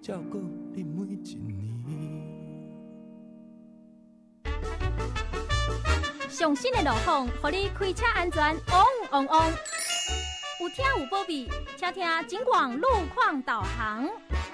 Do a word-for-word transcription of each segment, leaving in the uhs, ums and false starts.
照顾你每一年。 上新的路况，让你开车安全旺旺旺。有听有保庇，请听警广路况导航。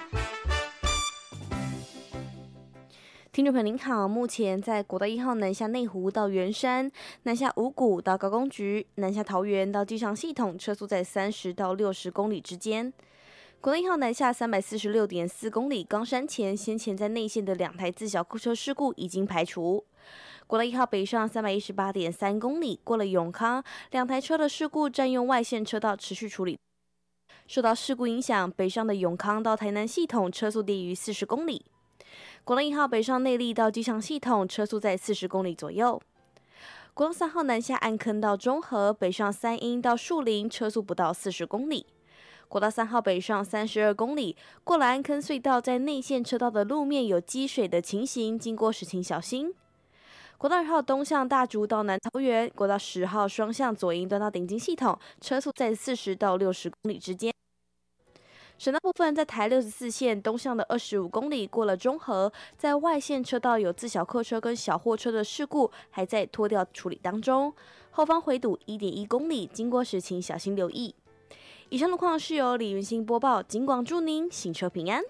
听众朋友您好，目前在国道一号南下内湖到圆山、南下五股到高工局、南下桃园到机场系统，车速在三十到六十公里之间。国道一号南下三百四十六点四公里，冈山前先前在内线的两台自小客车事故已经排除。国道一号北上三百一十八点三公里，过了永康，两台车的事故占用外线车道持续处理。受到事故影响，北上的永康到台南系统车速低于四十公里。国道一号北上内壢到机场系统车速在四十公里左右。国道三号南下安坑到中和，北上三鶯到树林车速不到四十公里。国道三号北上三十二公里，过了安坑隧道，在内线车道的路面有积水的情形，经过时请小心。国道二号东向大竹到南桃园，国道十号双向左营端到顶金系统，车速在四十到六十公里之间。省道部分，在台六十四线东向的二十五公里，过了中和，在外线车道有自小客车跟小货车的事故，还在拖吊处理当中。后方回堵一点一公里，经过时请小心留意。以上路况是由李云欣播报，警广祝您行车平安。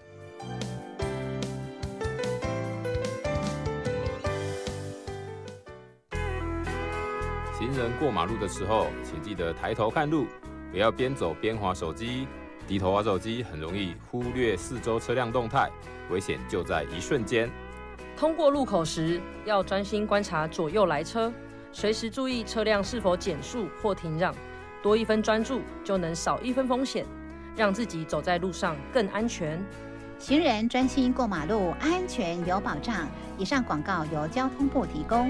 行人过马路的时候，请记得抬头看路，不要边走边滑手机。低头滑手机很容易忽略四周车辆动态，危险就在一瞬间。 通过路口时，要专心观察左右来车，随时注意车辆是否减速或停让。多一分专注，就能少一分风险，让自己走在路上更安全。 行人专心过马路，安全有保障。以上广告由交通部提供。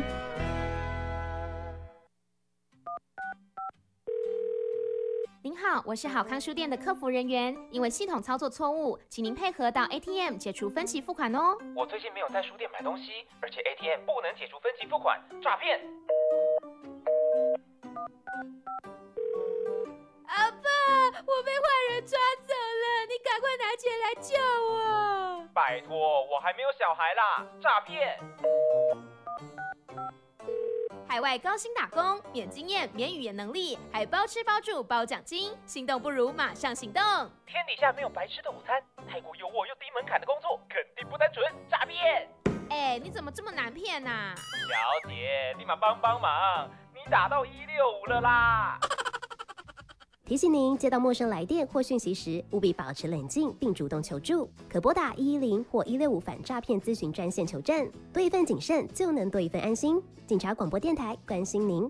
您好，我是好康书店的客服人员，因为系统操作错误，请您配合到 A T M 解除分期付款哦。 我最近没有在书店买东西，而且 A T M 不能解除分期付款，诈骗！ 阿爸，我被坏人抓走了，你赶快拿钱来救我！ 拜托，我还没有小孩啦，诈骗！ 海外高薪打工，免经验、免语言能力，还包吃包住包奖金，心动不如马上行动！ 天底下没有白吃的午餐，太过诱惑又低门槛的工作，肯定不单纯，诈骗！ 哎，你怎么这么难骗呐、啊？ 小姐，立马帮帮忙，你打到一六五了啦！ 提醒您，接到陌生来电或讯息时，务必保持冷静并主动求助，可拨打一一零或一六五反诈骗咨询专线求证。多一份谨慎，就能多一份安心。警察广播电台关心您。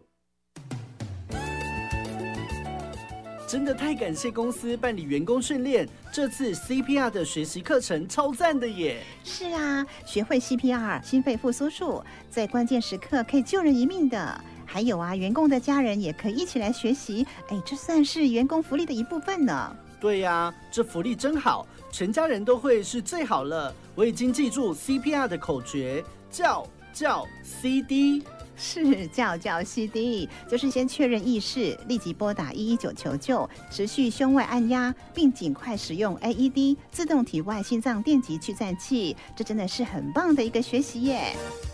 真的太感谢公司办理员工训练，这次 C P R 的学习课程超赞的耶！ 是啊，学会 C P R 心肺复苏术，在关键时刻可以救人一命的。还有啊，员工的家人也可以一起来学习，哎，这算是员工福利的一部分呢。 对呀、啊，这福利真好，全家人都会是最好了。我已经记住 C P R 的口诀，叫叫 C D。 是叫叫 C D， 就是先确认意识，立即拨打一一九求救，持续胸外按压，并尽快使用 A E D 自动体外心脏电极去颤器，这真的是很棒的一个学习耶。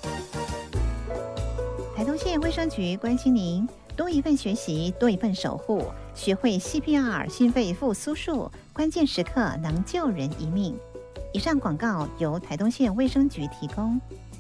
台东县卫生局关心您，多一份学习，多一份守护，学会 C P R 心肺复苏术，关键时刻能救人一命。以上广告由台东县卫生局提供。